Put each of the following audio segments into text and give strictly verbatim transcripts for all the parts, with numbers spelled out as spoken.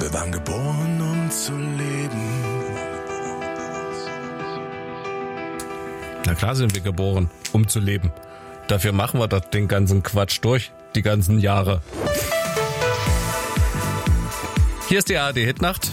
Wir waren geboren, um zu leben. Na klar sind wir geboren, um zu leben. Dafür machen wir doch den ganzen Quatsch durch, die ganzen Jahre. Hier ist die A R D-Hitnacht.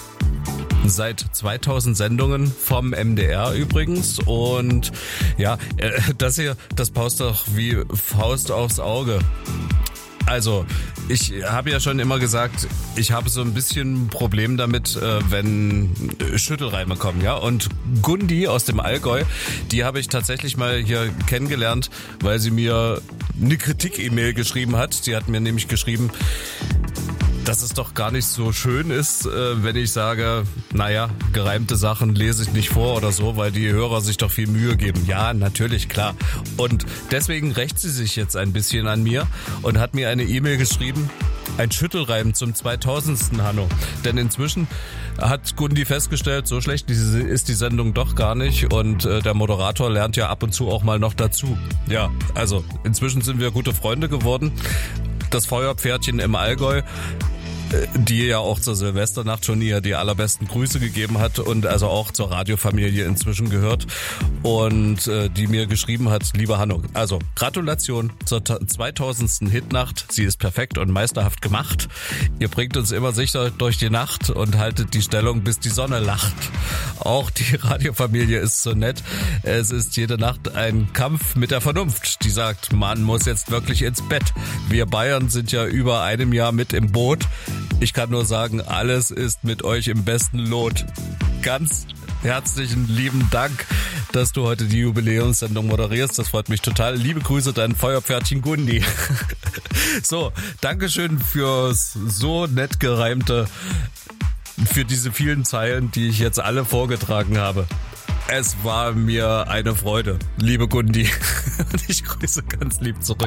Seit zweitausend Sendungen vom M D R übrigens. Und ja, das hier, das passt doch wie Faust aufs Auge. Also, ich habe ja schon immer gesagt, ich habe so ein bisschen ein Problem damit, wenn Schüttelreime kommen, ja. Und Gundi aus dem Allgäu, die habe ich tatsächlich mal hier kennengelernt, weil sie mir eine Kritik-E-Mail geschrieben hat. Sie hat mir nämlich geschrieben, dass es doch gar nicht so schön ist, wenn ich sage, naja, gereimte Sachen lese ich nicht vor oder so, weil die Hörer sich doch viel Mühe geben. Ja, natürlich, klar. Und deswegen rächt sie sich jetzt ein bisschen an mir und hat mir eine E-Mail geschrieben, ein Schüttelreim zum zweitausendsten Hanno. Denn inzwischen hat Gundi festgestellt, so schlecht ist die Sendung doch gar nicht und der Moderator lernt ja ab und zu auch mal noch dazu. Ja, also inzwischen sind wir gute Freunde geworden. Das Feuerpferdchen im Allgäu, die ja auch zur Silvesternacht schon hier die allerbesten Grüße gegeben hat und also auch zur Radiofamilie inzwischen gehört und äh, die mir geschrieben hat, lieber Hanno, also Gratulation zur zweitausendsten Hitnacht, sie ist perfekt und meisterhaft gemacht. Ihr bringt uns immer sicher durch die Nacht und haltet die Stellung, bis die Sonne lacht. Auch die Radiofamilie ist so nett. Es ist jede Nacht ein Kampf mit der Vernunft, die sagt, man muss jetzt wirklich ins Bett. Wir Bayern sind ja über einem Jahr mit im Boot. Ich kann nur sagen, alles ist mit euch im besten Lot. Ganz herzlichen lieben Dank, dass du heute die Jubiläumssendung moderierst. Das freut mich total. Liebe Grüße, dein Feuerpferdchen Gundi. So, Dankeschön fürs so nett gereimte, für diese vielen Zeilen, die ich jetzt alle vorgetragen habe. Es war mir eine Freude, liebe Gundi. Und ich grüße ganz lieb zurück.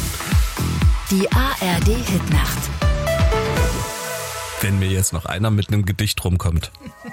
Die A R D-Hitnacht. Wenn mir jetzt noch einer mit einem Gedicht rumkommt.